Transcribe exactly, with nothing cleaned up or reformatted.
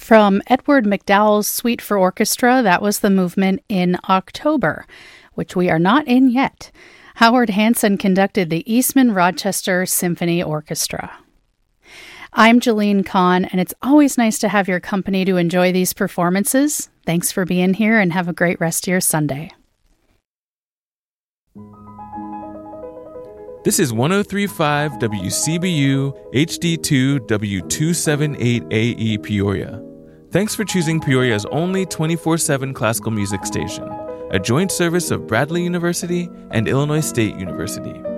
From Edward MacDowell's Suite for Orchestra, that was the movement in October, which we are not in yet. Howard Hanson conducted the Eastman Rochester Symphony Orchestra. I'm Jolene Kahn, and it's always nice to have your company to enjoy these performances. Thanks for being here, and have a great rest of your Sunday. This is one oh three point five W C B U H D two W two seventy-eight A E Peoria. Thanks for choosing Peoria's only twenty-four seven classical music station, a joint service of Bradley University and Illinois State University.